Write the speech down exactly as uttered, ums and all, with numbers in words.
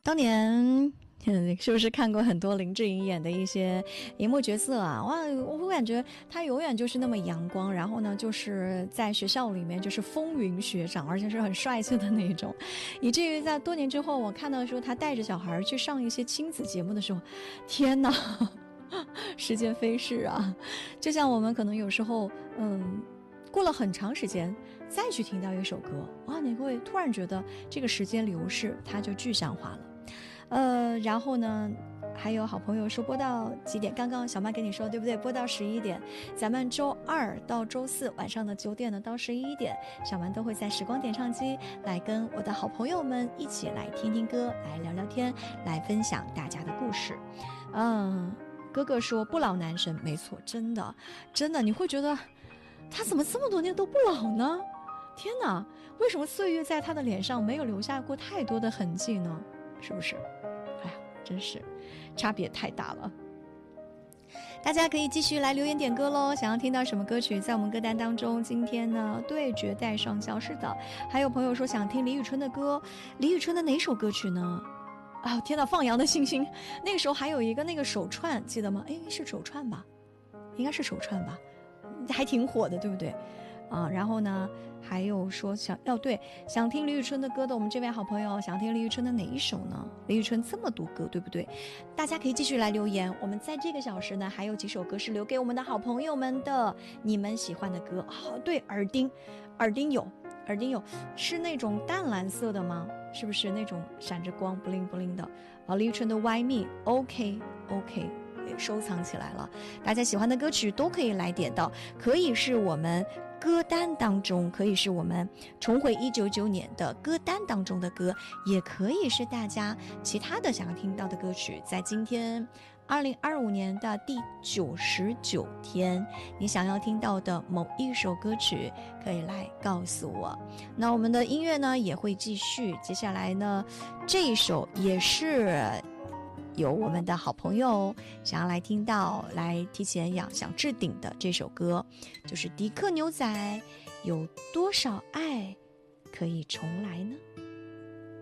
当年嗯，是不是看过很多林志颖演的一些荧幕角色啊？哇，我感觉他永远就是那么阳光，然后呢，就是在学校里面就是风云学长，而且是很帅气的那种，以至于在多年之后，我看到说他带着小孩去上一些亲子节目的时候，天哪，时间飞逝啊！就像我们可能有时候，嗯。过了很长时间再去听到一首歌，哇，你会突然觉得这个时间流逝它就具象化了。呃，然后呢还有好朋友说播到几点，刚刚小曼跟你说对不对，播到十一点，咱们周二到周四晚上的九点呢到十一点，小曼都会在时光点唱机来跟我的好朋友们一起来听听歌，来聊聊天，来分享大家的故事。嗯，哥哥说不老男神，没错，真的真的，你会觉得他怎么这么多年都不老呢？天哪，为什么岁月在他的脸上没有留下过太多的痕迹呢？是不是？哎呀，真是差别太大了。大家可以继续来留言点歌咯，想要听到什么歌曲在我们歌单当中，今天呢对绝代双骄，是的。还有朋友说想听李宇春的歌，李宇春的哪首歌曲呢？啊、哦，天哪，放羊的星星，那个时候还有一个那个手串，记得吗？诶，是手串吧，应该是手串吧，还挺火的，对不对啊？然后呢还有说想要、哦、对想听李宇春的歌的我们这位好朋友，想听李宇春的哪一首呢？李宇春这么多歌，对不对？大家可以继续来留言，我们在这个小时呢还有几首歌是留给我们的好朋友们的，你们喜欢的歌。哦，对，耳钉耳钉有耳钉有是那种淡蓝色的吗？是不是那种闪着光 bling bling 的啊？李宇春的 Why Me OK OK也收藏起来了，大家喜欢的歌曲都可以来点到，可以是我们歌单当中，可以是我们重回一九九九年的歌单当中的歌，也可以是大家其他的想要听到的歌曲。在今天二零二五年的第九十九天，你想要听到的某一首歌曲可以来告诉我。那我们的音乐呢也会继续，接下来呢这一首也是有我们的好朋友想要来听到，来提前要想置顶的这首歌，就是迪克牛仔，有多少爱可以重来呢？